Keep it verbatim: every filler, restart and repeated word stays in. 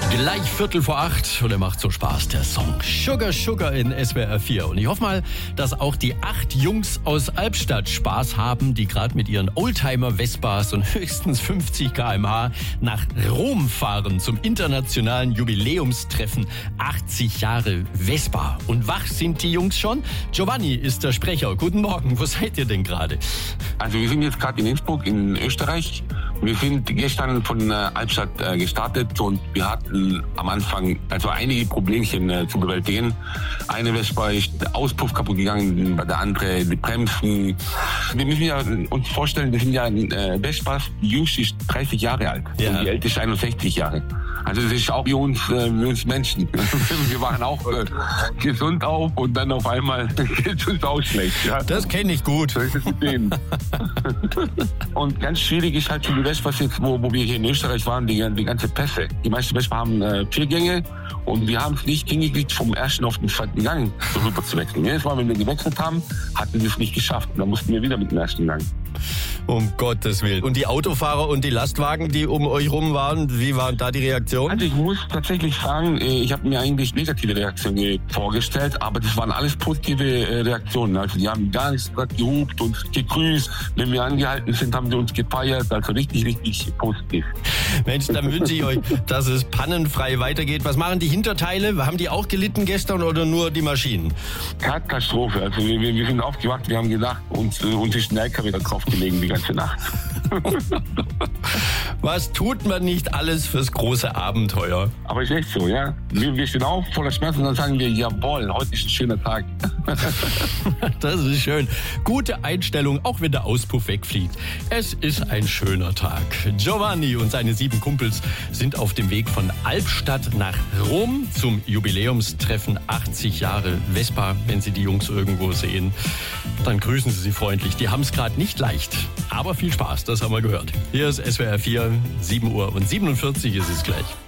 Gleich Viertel vor acht und er macht so Spaß, der Song Sugar Sugar in S W R vier. Und ich hoffe mal, dass auch die acht Jungs aus Albstadt Spaß haben, die gerade mit ihren Oldtimer-Vespas und höchstens fünfzig Kilometer pro Stunde nach Rom fahren zum internationalen Jubiläumstreffen achtzig Jahre Vespa. Und wach sind die Jungs schon? Giovanni ist der Sprecher. Guten Morgen, wo seid ihr denn gerade? Also wir sind jetzt gerade in Innsbruck in Österreich. Wir sind gestern von äh, Albstadt äh, gestartet und wir hatten am Anfang also einige Problemchen äh, zu bewältigen. Eine Vespa ist der Auspuff kaputt gegangen, bei der andere die Bremsen. Wir müssen ja uns vorstellen, wir sind ja äh, Vespas, die jüngste ist dreißig Jahre alt ja. Und die älteste einundsechzig Jahre. Also das ist auch wie uns, äh, wie uns Menschen. Wir waren auch äh, gesund auf und dann auf einmal geht es uns auch schlecht. Ja? Das kenne ich gut. So ist es mit denen. Und ganz schwierig ist halt für die Vespas jetzt, wo, wo wir hier in Österreich waren, die, die ganze Pässe. Die meisten Vespa haben äh, vier Gänge und wir haben es nicht hingekriegt, vom ersten auf den zweiten Gang so rüber zu wechseln. Jedes Mal, wenn wir gewechselt haben, hatten wir es nicht geschafft. Dann mussten wir wieder mit dem ersten Gang. Um Gottes Willen. Und die Autofahrer und die Lastwagen, die um euch rum waren, wie waren da die Reaktionen? Also ich muss tatsächlich sagen, ich habe mir eigentlich negative Reaktionen vorgestellt, aber das waren alles positive Reaktionen. Also die haben gar nichts gehupt und gegrüßt. Wenn wir angehalten sind, haben sie uns gefeiert. Also richtig, richtig positiv. Mensch, dann wünsche ich euch, dass es pannenfrei weitergeht. Was machen die Hinterteile? Haben die auch gelitten gestern oder nur die Maschinen? Katastrophe. Also wir, wir sind aufgewacht, wir haben gedacht, uns, uns ist ein L K W da drauf gelegen die ganze Nacht. Was tut man nicht alles fürs große Abenteuer? Aber ist echt so, ja. Wir, wir stehen auf voller Schmerzen und dann sagen wir, jawohl, heute ist ein schöner Tag. Das ist schön. Gute Einstellung, auch wenn der Auspuff wegfliegt. Es ist ein schöner Tag. Giovanni und seine sieben Kumpels sind auf dem Weg von Albstadt nach Rom zum Jubiläumstreffen achtzig Jahre Vespa. Wenn Sie die Jungs irgendwo sehen, dann grüßen Sie sie freundlich. Die haben es gerade nicht leicht. Aber viel Spaß, das haben wir gehört. Hier ist S W R vier, sieben Uhr und siebenundvierzig ist es gleich.